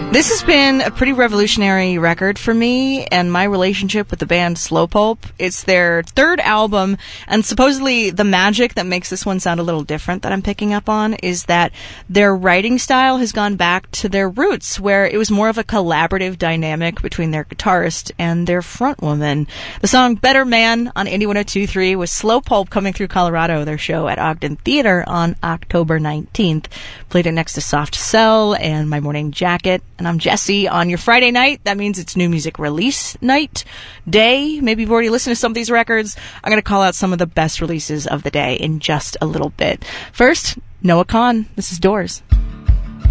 This has been a pretty revolutionary record for me and my relationship with the band Slowpulp. It's their third album, and supposedly the magic that makes this one sound a little different that I'm picking up on is that their writing style has gone back to their roots, where it was more of a collaborative dynamic between their guitarist and their frontwoman. The song Better Man on Indie 102.3 was Slowpulp coming through Colorado, their show at Ogden Theater on October 19th. Played it next to Soft Cell and My Morning Jacket. And I'm Jesse. On your Friday night, that means it's new music release night, day. Maybe you've already listened to some of these records. I'm going to call out some of the best releases of the day in just a little bit. First, Noah Kahan. This is Doors.